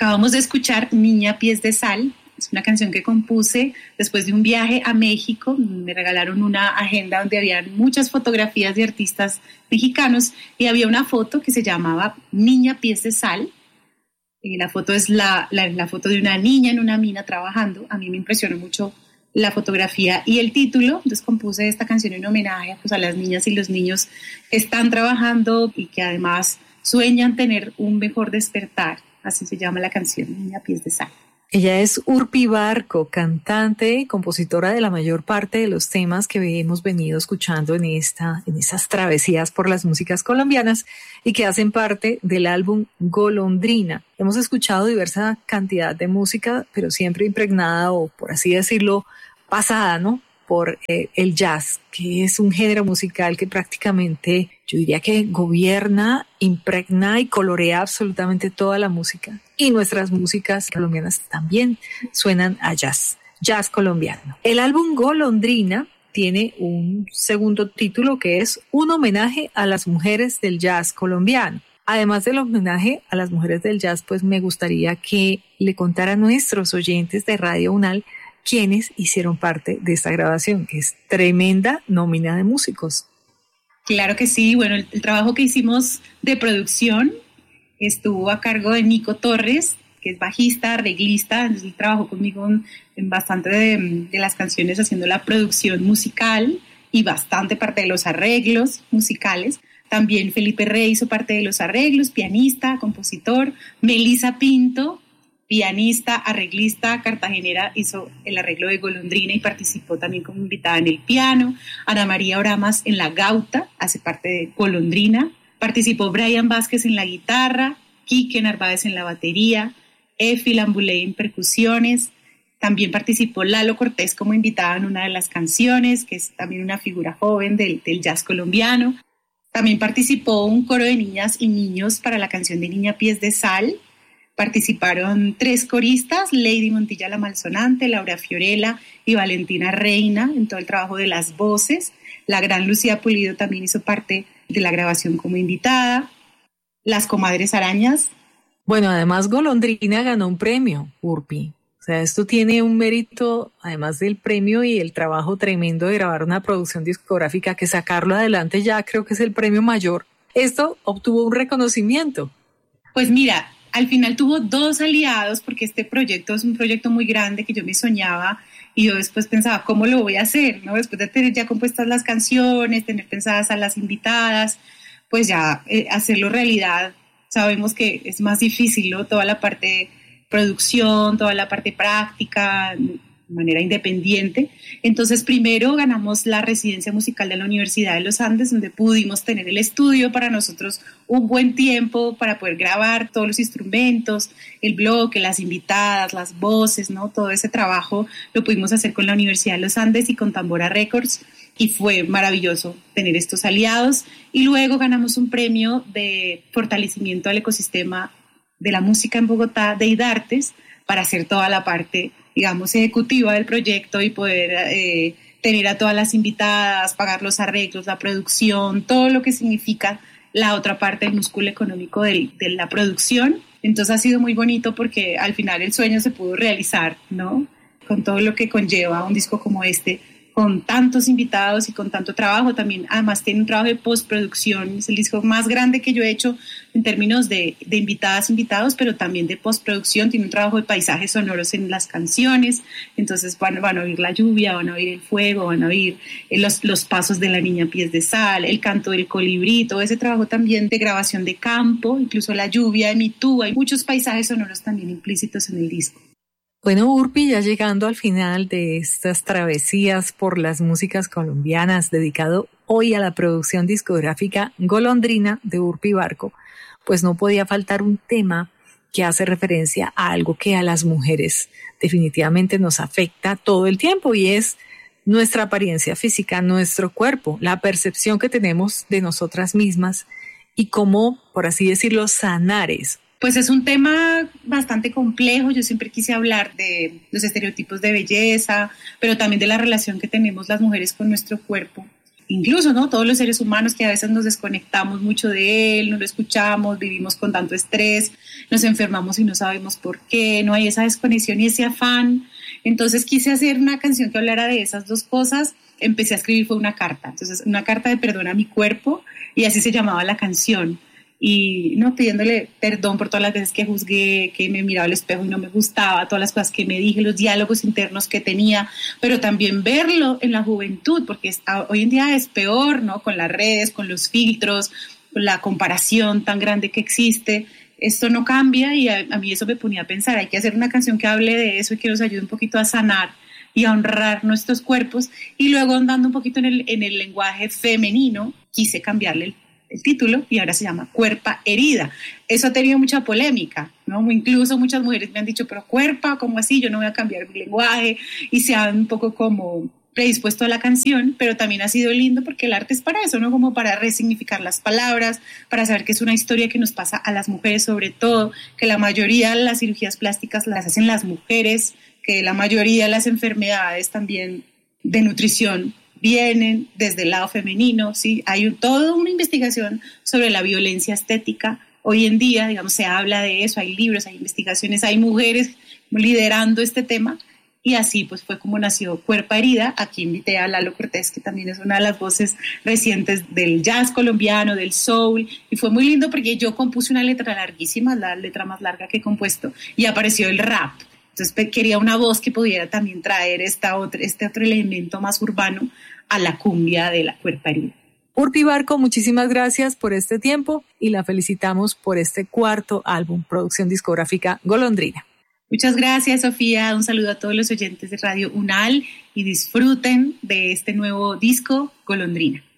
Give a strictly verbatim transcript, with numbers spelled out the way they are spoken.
Acabamos de escuchar Niña Pies de Sal. Es una canción que compuse después de un viaje a México. Me regalaron una agenda donde había muchas fotografías de artistas mexicanos y había una foto que se llamaba Niña Pies de Sal. Eh, la foto es la, la, la foto de una niña en una mina trabajando. A mí me impresionó mucho la fotografía y el título. Entonces compuse esta canción en homenaje pues, a las niñas y los niños que están trabajando y que además sueñan tener un mejor despertar. Así se llama la canción, Niña Pies de Sal. Ella es Urpi Barco, cantante y compositora de la mayor parte de los temas que hemos venido escuchando en esta, en esas travesías por las músicas colombianas y que hacen parte del álbum Golondrina. Hemos escuchado diversa cantidad de música, pero siempre impregnada o, por así decirlo, pasada, ¿no? por eh, el jazz, que es un género musical que prácticamente, yo diría que gobierna, impregna y colorea absolutamente toda la música. Y nuestras músicas colombianas también suenan a jazz, jazz colombiano. El álbum Golondrina tiene un segundo título que es un homenaje a las mujeres del jazz colombiano. Además del homenaje a las mujeres del jazz, pues me gustaría que le contara a nuestros oyentes de Radio Unal quienes hicieron parte de esta grabación, que es tremenda nómina de músicos. Claro que sí. Bueno, el, el trabajo que hicimos de producción estuvo a cargo de Nico Torres, que es bajista, arreglista. Él trabajó conmigo en, en bastante de, de las canciones haciendo la producción musical y bastante parte de los arreglos musicales. También Felipe Rey hizo parte de los arreglos, pianista, compositor. Melissa Pinto, pianista, arreglista, cartagenera, hizo el arreglo de Golondrina y participó también como invitada en el piano. Ana María Oramas en la gauta, hace parte de Golondrina. Participó Brian Vázquez en la guitarra, Quique Narváez en la batería, Efi Lambuley en percusiones. También participó Lalo Cortés como invitada en una de las canciones, que es también una figura joven del, del jazz colombiano. También participó un coro de niñas y niños para la canción de Niña Pies de Sal. Participaron tres coristas, Lady Montilla la Malsonante, Laura Fiorella y Valentina Reina en todo el trabajo de las voces. La gran Lucía Pulido también hizo parte de la grabación como invitada. Las Comadres Arañas. Bueno, además Golondrina ganó un premio, Urpi. O sea, esto tiene un mérito, además del premio y el trabajo tremendo de grabar una producción discográfica, que sacarlo adelante ya creo que es el premio mayor. Esto obtuvo un reconocimiento. Pues mira, al final tuvo dos aliados, porque este proyecto es un proyecto muy grande que yo me soñaba y yo después pensaba, ¿cómo lo voy a hacer? ¿No? Después de tener ya compuestas las canciones, tener pensadas a las invitadas, pues ya eh, hacerlo realidad, sabemos que es más difícil, ¿no? Toda la parte producción, toda la parte práctica, de manera independiente. Entonces, primero ganamos la residencia musical de la Universidad de los Andes, donde pudimos tener el estudio para nosotros un buen tiempo para poder grabar todos los instrumentos, el bloque, las invitadas, las voces, ¿no? Todo ese trabajo lo pudimos hacer con la Universidad de los Andes y con Tambora Records, y fue maravilloso tener estos aliados. Y luego ganamos un premio de fortalecimiento al ecosistema de la música en Bogotá de IDARTES para hacer toda la parte, digamos, ejecutiva del proyecto y poder eh, tener a todas las invitadas, pagar los arreglos, la producción, todo lo que significa la otra parte del músculo económico de, de la producción. Entonces ha sido muy bonito porque al final el sueño se pudo realizar, ¿no? Con todo lo que conlleva un disco como este, con tantos invitados y con tanto trabajo. También además tiene un trabajo de postproducción, es el disco más grande que yo he hecho en términos de, de invitadas, invitados, pero también de postproducción. Tiene un trabajo de paisajes sonoros en las canciones, entonces van, van a oír la lluvia, van a oír el fuego, van a oír los, los pasos de la niña Pies de Sal, el canto del colibrí, todo ese trabajo también de grabación de campo, incluso la lluvia de Mitú. Hay muchos paisajes sonoros también implícitos en el disco. Bueno, Urpi, ya llegando al final de estas travesías por las músicas colombianas, dedicado hoy a la producción discográfica Golondrina de Urpi Barco, pues no podía faltar un tema que hace referencia a algo que a las mujeres definitivamente nos afecta todo el tiempo, y es nuestra apariencia física, nuestro cuerpo, la percepción que tenemos de nosotras mismas y cómo, por así decirlo, sanar eso. Pues es un tema bastante complejo. Yo siempre quise hablar de los estereotipos de belleza, pero también de la relación que tenemos las mujeres con nuestro cuerpo. incluso, ¿no? Todos los seres humanos que a veces nos desconectamos mucho de él, no lo escuchamos, vivimos con tanto estrés, nos enfermamos y no sabemos por qué, no hay esa desconexión y ese afán. Entonces quise hacer una canción que hablara de esas dos cosas. Empecé a escribir, fue una carta, entonces una carta de perdón a mi cuerpo, y así se llamaba la canción. Y no pidiéndole perdón por todas las veces que juzgué, que me miraba al espejo y no me gustaba, todas las cosas que me dije, los diálogos internos que tenía, pero también verlo en la juventud, porque está, hoy en día es peor, ¿no? Con las redes, con los filtros, con la comparación tan grande que existe. Esto no cambia, y a, a mí eso me ponía a pensar, hay que hacer una canción que hable de eso y que nos ayude un poquito a sanar y a honrar nuestros cuerpos. Y luego, andando un poquito en el, en el lenguaje femenino, quise cambiarle el el título, y ahora se llama Cuerpa Herida. Eso ha tenido mucha polémica, ¿no? Incluso muchas mujeres me han dicho, pero cuerpa, ¿cómo así? Yo no voy a cambiar mi lenguaje, y se han un poco como predispuesto a la canción, pero también ha sido lindo porque el arte es para eso, ¿no? Como para resignificar las palabras, para saber que es una historia que nos pasa a las mujeres, sobre todo, que la mayoría de las cirugías plásticas las hacen las mujeres, que la mayoría de las enfermedades también de nutrición vienen desde el lado femenino, ¿sí? Hay toda una investigación sobre la violencia estética. Hoy en día, digamos, se habla de eso, hay libros, hay investigaciones, hay mujeres liderando este tema, y así pues fue como nació Cuerpa Herida. Aquí invité a Lalo Cortés, que también es una de las voces recientes del jazz colombiano, del soul, y fue muy lindo porque yo compuse una letra larguísima, la letra más larga que he compuesto, y apareció el rap. Entonces quería una voz que pudiera también traer esta otra, este otro elemento más urbano a la cumbia de la Cuerpa Herida. Urpi Barco, muchísimas gracias por este tiempo y la felicitamos por este cuarto álbum, producción discográfica Golondrina. Muchas gracias, Sofía. Un saludo a todos los oyentes de Radio UNAL y disfruten de este nuevo disco, Golondrina.